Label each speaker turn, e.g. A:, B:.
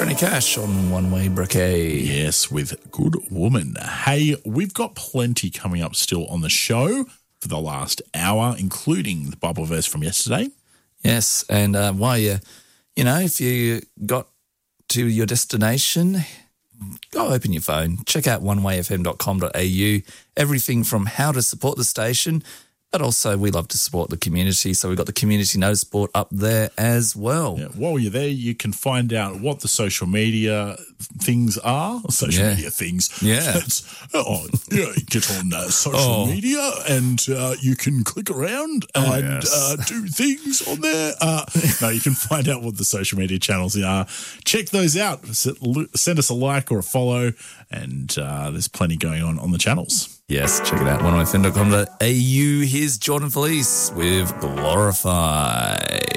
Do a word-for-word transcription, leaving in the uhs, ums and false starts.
A: Johnny Cash on One Way Briquet.
B: Yes, with Good Woman. Hey, we've got plenty coming up still on the show for the last hour, including the Bible verse from yesterday.
A: Yes, and uh, while you, you know, if you got to your destination, go open your phone, check out one way f m dot com dot a u. Everything from how to support the station, but also we love to support the community, so we've got the community notice board up there as well.
B: Yeah, while you're there, you can find out what the social media things are. Social
A: Yeah.
B: media things.
A: Yeah.
B: It's, oh, yeah, get on uh, social
A: Oh.
B: media and uh, you can click around
A: Oh,
B: and
A: yes.
B: uh, do things on there. Uh, no, you can find out what the social media channels are. Check those out. S- Send us a like or a follow, and uh, there's plenty going on on the channels.
A: Yes, check it out, one way f m dot com dot a u. Here's Jordan Felice with Glorify.